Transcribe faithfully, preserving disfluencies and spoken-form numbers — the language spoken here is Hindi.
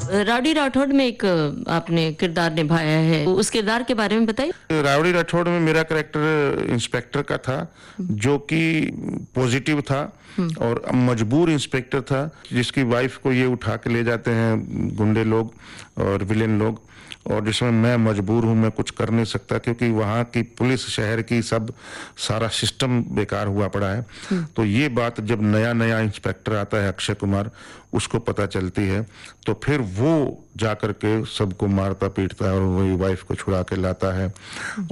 राउडी राठौड़ में एक आपने किरदार निभाया है, उस किरदार के बारे में बताइए। राउडी राठौड़ में मेरा कैरेक्टर इंस्पेक्टर का था, जो कि पॉजिटिव था और मजबूर इंस्पेक्टर था, जिसकी वाइफ को ये उठा के ले जाते हैं गुंडे लोग और विलेन लोग, और जिसमें मैं मजबूर हूं, मैं कुछ कर नहीं सकता क्योंकि वहाँ की पुलिस, शहर की सब सारा सिस्टम बेकार हुआ पड़ा है। तो ये बात जब नया नया इंस्पेक्टर आता है अक्षय कुमार, उसको पता चलती है, तो फिर वो जा करके सबको मारता पीटता है और वही वाइफ को छुड़ा के लाता है।